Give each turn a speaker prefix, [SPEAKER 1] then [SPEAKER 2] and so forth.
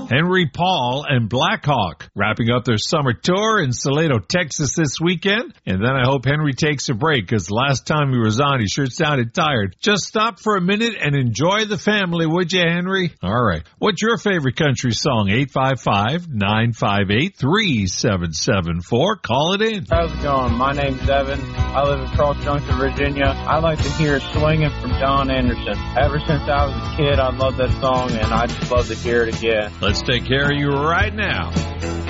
[SPEAKER 1] Henry Paul and Blackhawk wrapping up their summer tour in Salado, Texas this weekend. And then I hope Henry takes a break, because last time he was on, he sure sounded tired. Just stop for a minute and enjoy the family, would you, Henry? All right. What's your favorite country song? 855-958-3774. Call it in.
[SPEAKER 2] How's it going? My name's Evan. I live in Cross Junction, Virginia. I like to hear Swinging from Don Anderson. Ever since I was a kid, I love that song, and I just love to hear it again.
[SPEAKER 1] Let's take care of you right now.